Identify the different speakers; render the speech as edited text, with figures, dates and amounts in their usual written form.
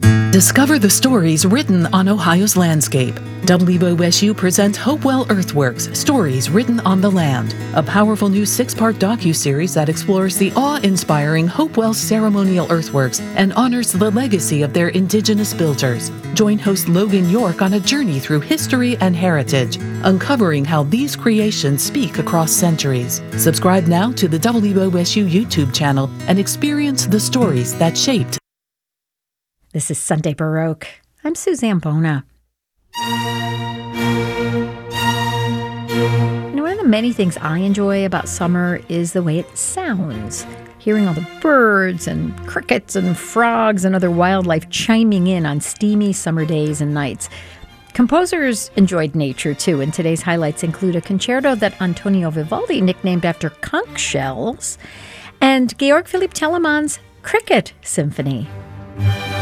Speaker 1: Discover the stories written on Ohio's landscape. WOSU presents Hopewell Earthworks, Stories Written on the Land, a powerful new 6-part docuseries that explores the awe-inspiring Hopewell ceremonial earthworks and honors the legacy of their indigenous builders. Join host Logan York on a journey through history and heritage, uncovering how these creations speak across centuries. Subscribe now to the WOSU YouTube channel and experience the stories that shaped.
Speaker 2: This is Sunday Baroque. I'm Suzanne Bona. One of the many things I enjoy about summer is the way it sounds. Hearing all the birds and crickets and frogs and other wildlife chiming in on steamy summer days and nights. Composers enjoyed nature, too, and today's highlights include a concerto that Antonio Vivaldi nicknamed after conch shells and Georg Philipp Telemann's Cricket Symphony.